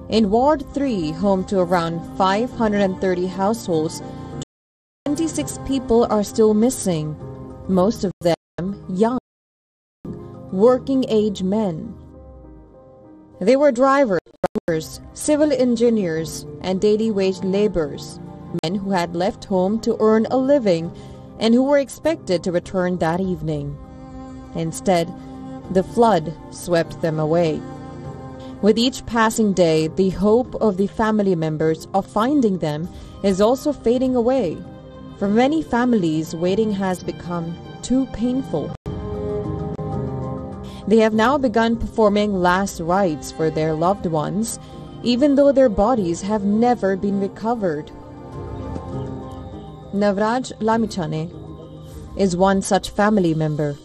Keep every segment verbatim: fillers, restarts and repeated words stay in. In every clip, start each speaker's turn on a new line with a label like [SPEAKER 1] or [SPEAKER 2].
[SPEAKER 1] In Ward three, home to around five hundred thirty households, twenty-six people are still missing, most of them young, working-age men. They were drivers, civil engineers, and daily wage laborers, men who had left home to earn a living and who were expected to return that evening. Instead, the flood swept them away. With each passing day, the hope of the family members of finding them is also fading away. For many families, waiting has become too painful. They have now begun performing last rites for their loved ones, even though their bodies have never been recovered. Navraj Lamichane is one such family member.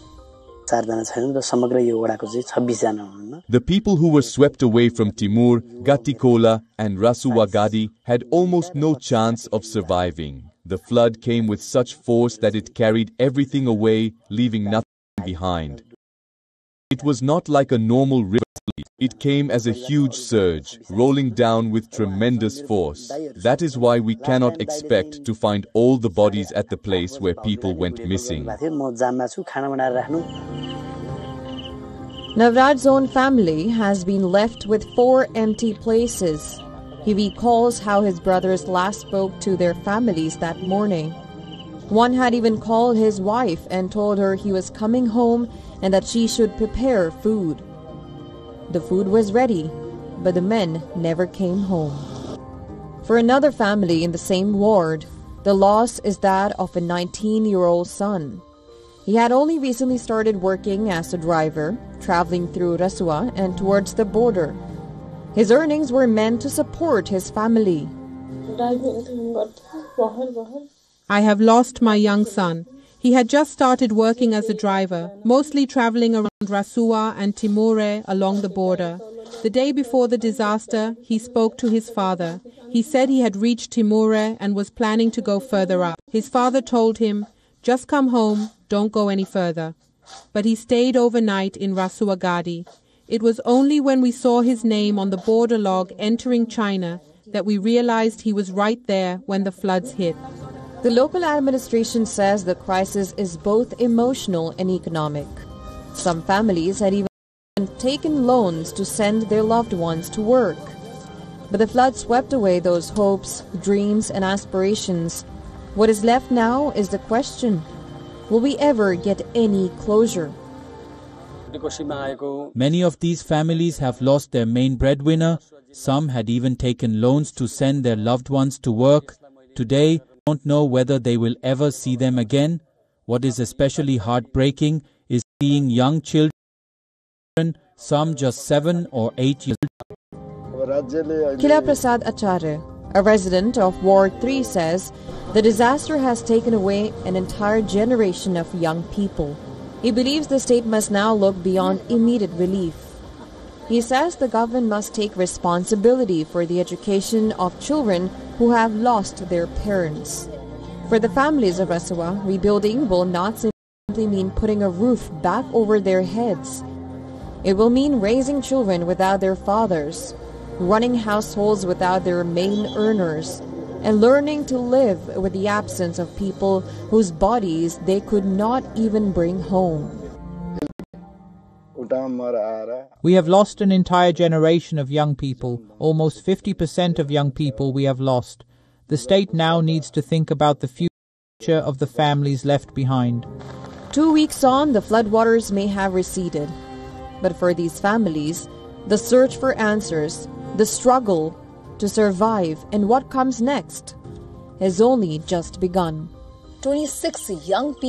[SPEAKER 2] The people who were swept away from Timur, Gatikola and Rasuwa Gadi had almost no chance of surviving. The flood came with such force that it carried everything away, leaving nothing behind. It was not like a normal river. It came as a huge surge, rolling down with tremendous force. That is why we cannot expect to find all the bodies at the place where people went missing.
[SPEAKER 1] Navraj's own family has been left with four empty places. He recalls how his brothers last spoke to their families that morning. One had even called his wife and told her he was coming home and that she should prepare food. The food was ready, but the men never came home. For another family in the same ward, the loss is that of a nineteen-year-old son. He had only recently started working as a driver, traveling through Rasuwa and towards the border. His earnings were meant to support his family.
[SPEAKER 3] I have lost my young son. He had just started working as a driver, mostly traveling around Rasuwa and Timure along the border. The day before the disaster, he spoke to his father. He said he had reached Timure and was planning to go further up. His father told him, "Just come home, don't go any further." But he stayed overnight in Rasuwa Gadi. It was only when we saw his name on the border log entering China that we realized he was right there when the floods hit.
[SPEAKER 1] The local administration says the crisis is both emotional and economic. Some families had even taken loans to send their loved ones to work. But the flood swept away those hopes, dreams, and aspirations. What is left now is the question: will we ever get any closure?
[SPEAKER 4] Many of these families have lost their main breadwinner. Some had even taken loans to send their loved ones to work. Today, don't know whether they will ever see them again. What is especially heartbreaking is seeing young children, some just seven or eight years old.
[SPEAKER 1] Kila Prasad Acharya, a resident of Ward three, says the disaster has taken away an entire generation of young people. He believes the state must now look beyond immediate relief. He says the government must take responsibility for the education of children who have lost their parents. For the families of Rasuwa, rebuilding will not simply mean putting a roof back over their heads. It will mean raising children without their fathers, running households without their main earners, and learning to live with the absence of people whose bodies they could not even bring home.
[SPEAKER 5] We have lost an entire generation of young people. Almost fifty percent of young people we have lost. The state now needs to think about the future of the families left behind.
[SPEAKER 1] Two weeks on, the floodwaters may have receded. But for these families, the search for answers, the struggle to survive, and what comes next has only just begun.
[SPEAKER 6] twenty-six young people